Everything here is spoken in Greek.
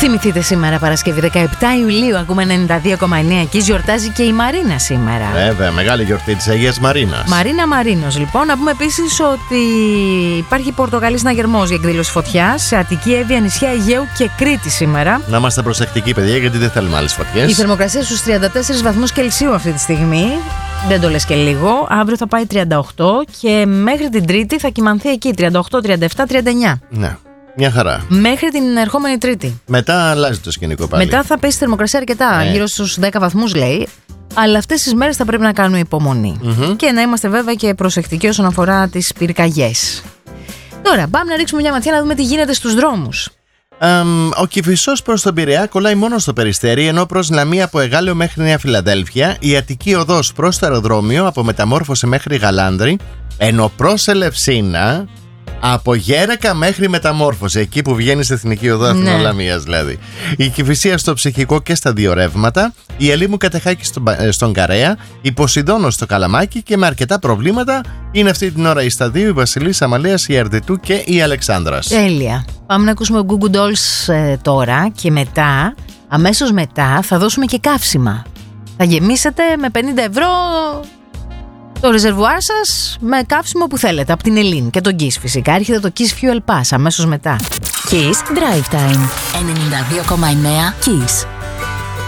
Θυμηθείτε σήμερα Παρασκευή 17 Ιουλίου, ακούμε 92,9 και γιορτάζει και η Μαρίνα σήμερα. Βέβαια, μεγάλη γιορτή της Αγίας Μαρίνας. Μαρίνα Μαρίνος, λοιπόν. Να πούμε επίσης ότι υπάρχει πορτοκαλί συναγερμός για εκδήλωση φωτιάς σε Αττική, Εύβοια, νησιά Αιγαίου και Κρήτη σήμερα. Να είμαστε προσεκτικοί, παιδιά, γιατί δεν θέλουμε άλλες φωτιές. Η θερμοκρασία στους 34 βαθμούς Κελσίου αυτή τη στιγμή. Δεν το λες και λίγο. Αύριο θα πάει 38 και μέχρι την Τρίτη θα κυμανθεί εκεί 38, 37, 39. Ναι. Μια χαρά. Μέχρι την ερχόμενη Τρίτη. Μετά αλλάζει το σκηνικό πάλι. Μετά θα πέσει η θερμοκρασία αρκετά, γύρω στους 10 βαθμούς λέει. Αλλά αυτές τις μέρες θα πρέπει να κάνουμε υπομονή. Και να είμαστε βέβαια και προσεκτικοί όσον αφορά τις πυρκαγιές. Τώρα πάμε να ρίξουμε μια ματιά να δούμε τι γίνεται στους δρόμους. Ο Κηφισός προς τον Πειραιά κολλάει μόνο στο Περιστέρι, ενώ προς Λαμία από Εγάλεο μέχρι Νέα Φιλαδέλφια, η Αττική οδός προς το αεροδρόμιο από Μεταμόρφωση μέχρι Γαλάνδρη, ενώ προς Ελευσίνα από Γέρακα μέχρι Μεταμόρφωση, εκεί που βγαίνει στην Εθνική Οδό Αθηνολαμίας δηλαδή. Η Κηφισία στο Ψυχικό και στα δύο ρεύματα, η Ελίμου Κατεχάκη στον Καρέα, η Ποσειδώνο στο Καλαμάκι και με αρκετά προβλήματα είναι αυτή την ώρα η Σταδίου, η Βασιλής Αμαλίας, η Αρδιτού και η Αλεξάνδρας. Τέλεια. Πάμε να ακούσουμε Google Dolls τώρα και μετά, αμέσως μετά θα δώσουμε και καύσιμα. Θα γεμίσετε με 50 ευρώ το ρεζερβουάρ σας με καύσιμο που θέλετε από την Ελλήν και τον Kiss φυσικά. Έρχεται το Kiss Fuel Pass αμέσως μετά. Kiss Drive Time 92,9 Kiss.